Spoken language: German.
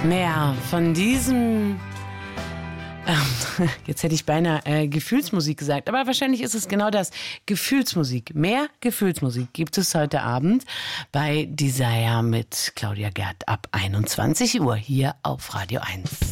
Mehr von diesem, jetzt hätte ich beinahe Gefühlsmusik gesagt, aber wahrscheinlich ist es genau das, Gefühlsmusik. Mehr Gefühlsmusik gibt es heute Abend bei Desire mit Claudia Gerd ab 21 Uhr hier auf Radio 1.